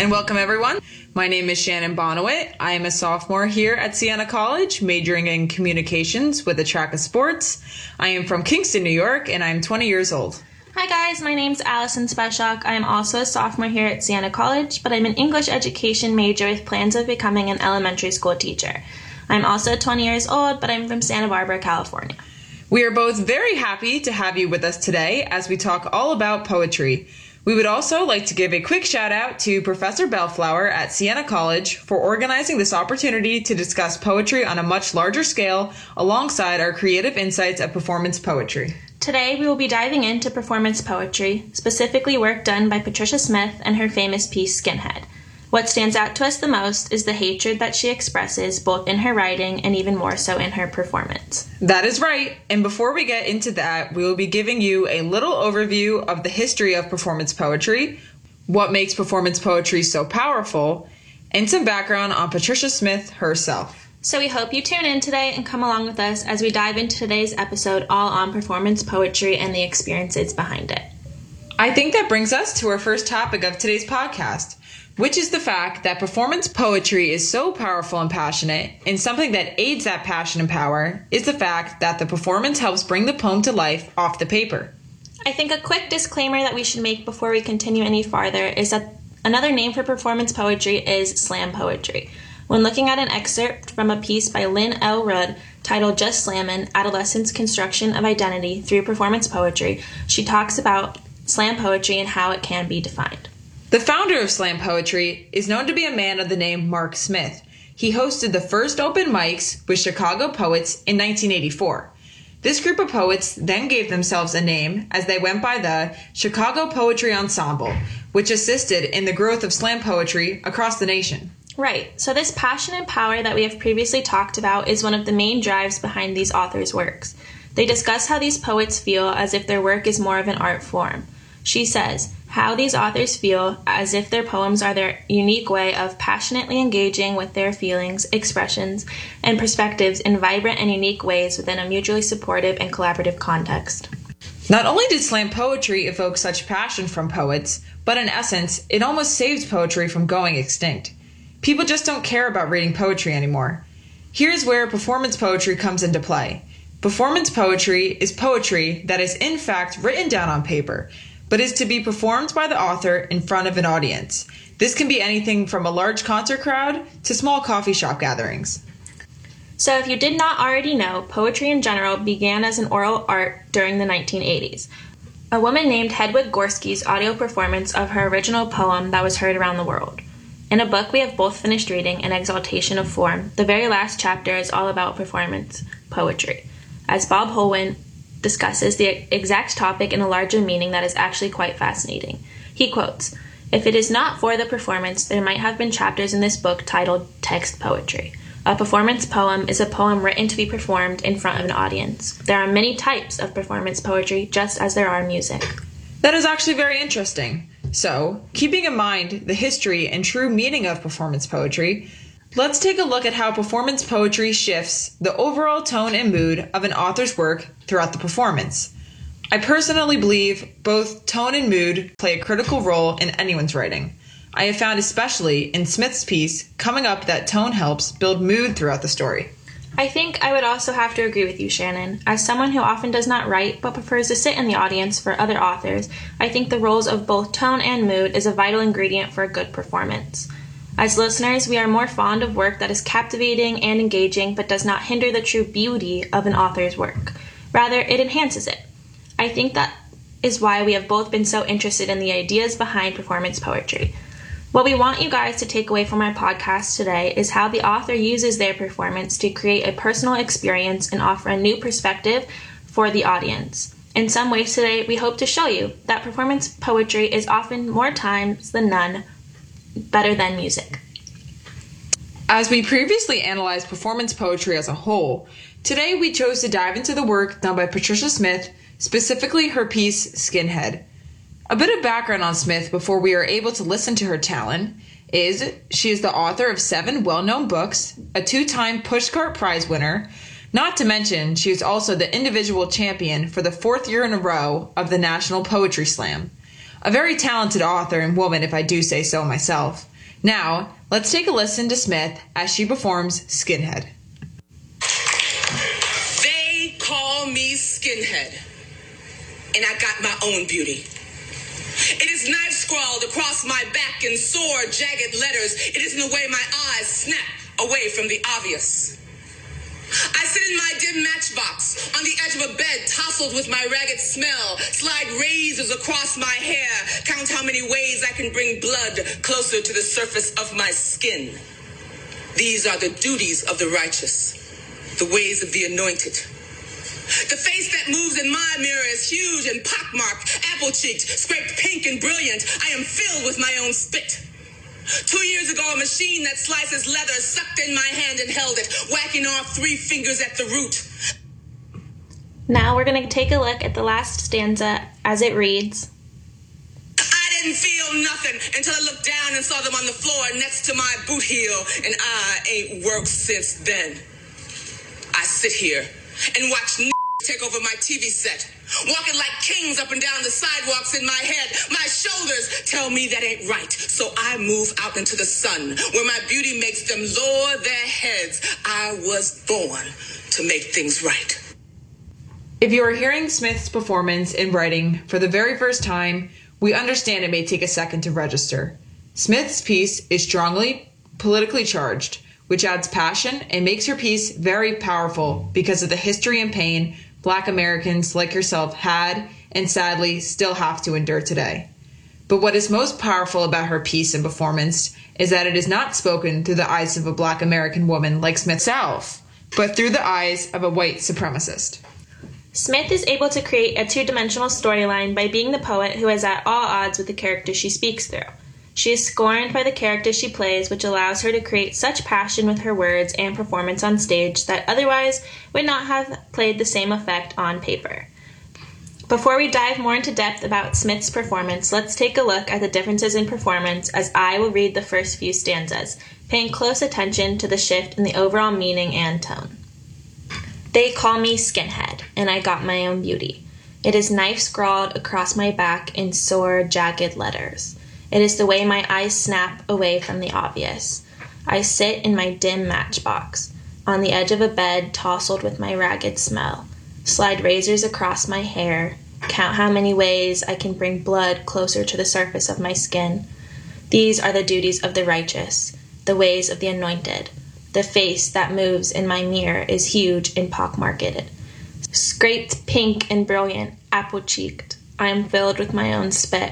and welcome everyone. My name is Shannon Bonawit. I am a sophomore here at Siena College, majoring in communications with a track of sports. I am from Kingston, New York, and I am 20 years old. Hi guys, my name's Allison Speshak. I am also a sophomore here at Siena College, but I'm an English education major with plans of becoming an elementary school teacher. I'm also 20 years old, but I'm from Santa Barbara, California. We are both very happy to have you with us today as we talk all about poetry. We would also like to give a quick shout out to Professor Bellflower at Siena College for organizing this opportunity to discuss poetry on a much larger scale alongside our creative insights of performance poetry. Today we will be diving into performance poetry, specifically work done by Patricia Smith and her famous piece Skinhead. What stands out to us the most is the hatred that she expresses both in her writing and even more so in her performance. That is right, and before we get into that, we will be giving you a little overview of the history of performance poetry, what makes performance poetry so powerful, and some background on Patricia Smith herself. So we hope you tune in today and come along with us as we dive into today's episode all on performance poetry and the experiences behind it. I think that brings us to our first topic of today's podcast, which is the fact that performance poetry is so powerful and passionate, and something that aids that passion and power is the fact that the performance helps bring the poem to life off the paper. I think a quick disclaimer that we should make before we continue any farther is that another name for performance poetry is slam poetry. When looking at an excerpt from a piece by Lynn L. Rudd titled Just Slammin', Adolescents' Construction of Identity Through Performance Poetry, she talks about slam poetry and how it can be defined. The founder of slam poetry is known to be a man of the name Mark Smith. He hosted the first open mics with Chicago poets in 1984. This group of poets then gave themselves a name as they went by the Chicago Poetry Ensemble, which assisted in the growth of slam poetry across the nation. Right, so this passion and power that we have previously talked about is one of the main drives behind these authors' works. They discuss how these poets feel as if their work is more of an art form. She says, how these authors feel as if their poems are their unique way of passionately engaging with their feelings, expressions, and perspectives in vibrant and unique ways within a mutually supportive and collaborative context. Not only did slam poetry evoke such passion from poets, but in essence, it almost saved poetry from going extinct. People just don't care about reading poetry anymore. Here's where performance poetry comes into play. Performance poetry is poetry that is in fact written down on paper, but is to be performed by the author in front of an audience. This can be anything from a large concert crowd to small coffee shop gatherings. So if you did not already know, poetry in general began as an oral art during the 1980s. A woman named Hedwig Gorski's audio performance of her original poem that was heard around the world. In a book we have both finished reading, An Exaltation of Form, the very last chapter is all about performance poetry, as Bob Holwyn discusses the exact topic in a larger meaning that is actually quite fascinating. He quotes, "If it is not for the performance, there might have been chapters in this book titled Text Poetry. A performance poem is a poem written to be performed in front of an audience. There are many types of performance poetry, just as there are music." That is actually very interesting. So, keeping in mind the history and true meaning of performance poetry, let's take a look at how performance poetry shifts the overall tone and mood of an author's work throughout the performance. I personally believe both tone and mood play a critical role in anyone's writing. I have found especially in Smith's piece coming up that tone helps build mood throughout the story. I think I would also have to agree with you, Shannon. As someone who often does not write but prefers to sit in the audience for other authors, I think the roles of both tone and mood is a vital ingredient for a good performance. As listeners, we are more fond of work that is captivating and engaging but does not hinder the true beauty of an author's work. Rather, it enhances it. I think that is why we have both been so interested in the ideas behind performance poetry. What we want you guys to take away from our podcast today is how the author uses their performance to create a personal experience and offer a new perspective for the audience. In some ways today, we hope to show you that performance poetry is often more times than none better than music. As we previously analyzed performance poetry as a whole, today we chose to dive into the work done by Patricia Smith, specifically her piece, Skinhead. A bit of background on Smith before we are able to listen to her talent is she is the author of 7 well-known books, a 2-time Pushcart Prize winner, not to mention she is also the individual champion for the 4th year in a row of the National Poetry Slam. A very talented author and woman, if I do say so myself. Now, let's take a listen to Smith as she performs Skinhead. They call me Skinhead, and I got my own beauty. It is knife scrawled across my back in sore, jagged letters. It is in the way my eyes snap away from the obvious. I sit in my dim matchbox on the edge of a bed, tousled with my ragged smell, slide razors across my hair, count how many ways I can bring blood closer to the surface of my skin. These are the duties of the righteous, the ways of the anointed. The face that moves in my mirror is huge and pockmarked, apple-cheeked, scraped pink and brilliant. I am filled with my own spit. 2 years ago, a machine that slices leather sucked in my hand and held it, whacking off 3 fingers at the root. Now we're going to take a look at the last stanza as it reads. I didn't feel nothing until I looked down and saw them on the floor next to my boot heel, and I ain't worked since then. I sit here and watch take over my TV set, walking like kings up and down the sidewalks in my head. My shoulders tell me that ain't right, so I move out into the sun, where my beauty makes them lower their heads. I was born to make things right. If you are hearing Smith's performance in writing for the very first time, we understand it may take a second to register. Smith's piece is strongly politically charged, which adds passion and makes her piece very powerful because of the history and pain Black Americans like yourself had and sadly still have to endure today. But what is most powerful about her piece and performance is that it is not spoken through the eyes of a Black American woman like Smith herself, but through the eyes of a white supremacist. Smith is able to create a two-dimensional storyline by being the poet who is at all odds with the character she speaks through. She is scorned by the character she plays, which allows her to create such passion with her words and performance on stage that otherwise would not have played the same effect on paper. Before we dive more into depth about Smith's performance, let's take a look at the differences in performance as I will read the first few stanzas, paying close attention to the shift in the overall meaning and tone. They call me Skinhead, and I got my own beauty. It is knife scrawled across my back in sore, jagged letters. It is the way my eyes snap away from the obvious. I sit in my dim matchbox, on the edge of a bed tousled with my ragged smell, slide razors across my hair, count how many ways I can bring blood closer to the surface of my skin. These are the duties of the righteous, the ways of the anointed. The face that moves in my mirror is huge and pockmarked, scraped pink and brilliant, apple-cheeked. I am filled with my own spit.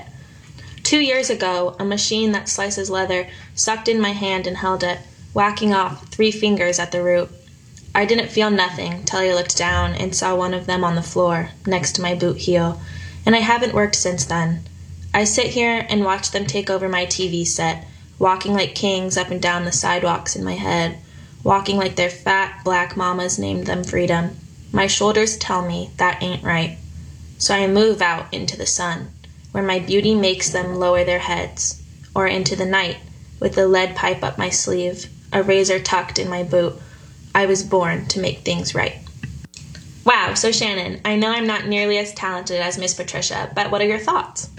2 years ago, a machine that slices leather sucked in my hand and held it, whacking off 3 fingers at the root. I didn't feel nothing till I looked down and saw one of them on the floor next to my boot heel, and I haven't worked since then. I sit here and watch them take over my TV set, walking like kings up and down the sidewalks in my head, walking like their fat black mamas named them freedom. My shoulders tell me that ain't right, so I move out into the sun, where my beauty makes them lower their heads, or into the night, with a lead pipe up my sleeve, a razor tucked in my boot. I was born to make things right. Wow, so Shannon, I know I'm not nearly as talented as Miss Patricia, but what are your thoughts?